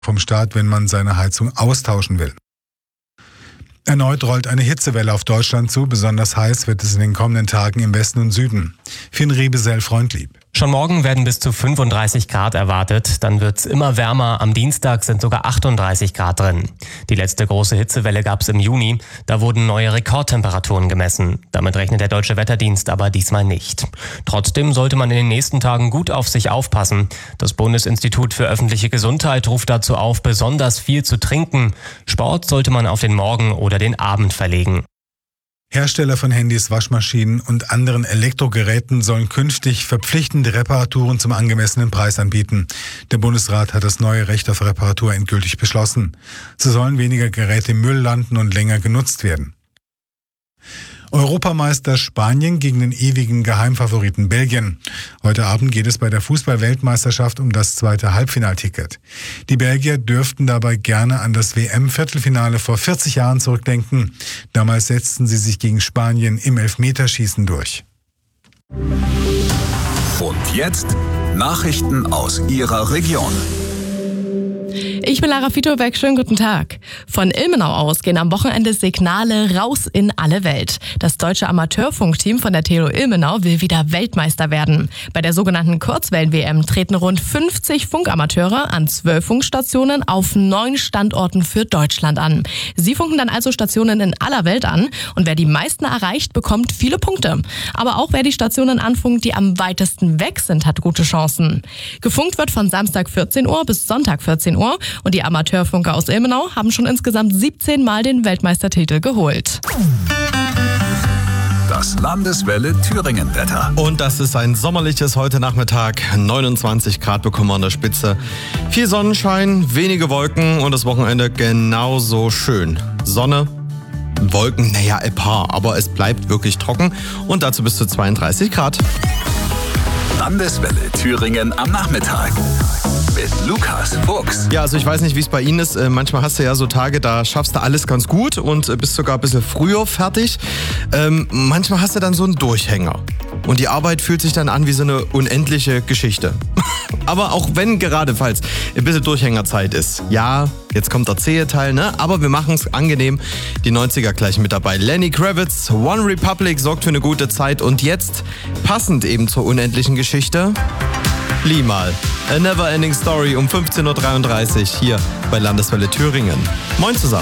vom Staat, wenn man seine Heizung austauschen will. Erneut rollt eine Hitzewelle auf Deutschland zu. Besonders heiß wird es in den kommenden Tagen im Westen und Süden. Finn Riebesell-Freundlieb. Schon morgen werden bis zu 35 Grad erwartet. Dann wird's immer wärmer. Am Dienstag sind sogar 38 Grad drin. Die letzte große Hitzewelle gab's im Juni. Da wurden neue Rekordtemperaturen gemessen. Damit rechnet der Deutsche Wetterdienst aber diesmal nicht. Trotzdem sollte man in den nächsten Tagen gut auf sich aufpassen. Das Bundesinstitut für öffentliche Gesundheit ruft dazu auf, besonders viel zu trinken. Sport sollte man auf den Morgen oder den Abend verlegen. Hersteller von Handys, Waschmaschinen und anderen Elektrogeräten sollen künftig verpflichtende Reparaturen zum angemessenen Preis anbieten. Der Bundesrat hat das neue Recht auf Reparatur endgültig beschlossen. So sollen weniger Geräte im Müll landen und länger genutzt werden. Europameister Spanien gegen den ewigen Geheimfavoriten Belgien. Heute Abend geht es bei der Fußball-Weltmeisterschaft um das zweite Halbfinalticket. Die Belgier dürften dabei gerne an das WM-Viertelfinale vor 40 Jahren zurückdenken. Damals setzten sie sich gegen Spanien im Elfmeterschießen durch. Und jetzt Nachrichten aus Ihrer Region. Ich bin Lara Fitobeck, schönen guten Tag. Von Ilmenau aus gehen am Wochenende Signale raus in alle Welt. Das deutsche Amateurfunkteam von der TU Ilmenau will wieder Weltmeister werden. Bei der sogenannten Kurzwellen-WM treten rund 50 Funkamateure an 12 Funkstationen auf 9 Standorten für Deutschland an. Sie funken dann also Stationen in aller Welt an und wer die meisten erreicht, bekommt viele Punkte. Aber auch wer die Stationen anfunkt, die am weitesten weg sind, hat gute Chancen. Gefunkt wird von Samstag 14 Uhr bis Sonntag 14 Uhr. Und die Amateurfunker aus Ilmenau haben schon insgesamt 17 Mal den Weltmeistertitel geholt. Das Landeswelle Thüringen-Wetter. Und das ist ein sommerliches heute Nachmittag. 29 Grad bekommen wir an der Spitze. Viel Sonnenschein, wenige Wolken und das Wochenende genauso schön. Sonne, Wolken, naja, ein paar, aber es bleibt wirklich trocken und dazu bis zu 32 Grad. Landeswelle Thüringen am Nachmittag. Mit Lukas Fuchs. Ja, also ich weiß nicht, wie es bei Ihnen ist. Manchmal hast du ja so Tage, da schaffst du alles ganz gut und bist sogar ein bisschen früher fertig. Manchmal hast du dann so einen Durchhänger. Und die Arbeit fühlt sich dann an wie so eine unendliche Geschichte. Aber auch wenn gerade falls ein bisschen Durchhängerzeit ist. Ja, jetzt kommt der zähe Teil, ne? Aber wir machen es angenehm. Die 90er gleich mit dabei. Lenny Kravitz, One Republic sorgt für eine gute Zeit. Und jetzt, passend eben zur unendlichen Geschichte, Limal. A Never Ending Story um 15.33 Uhr hier bei Landeswelle Thüringen. Moin zusammen.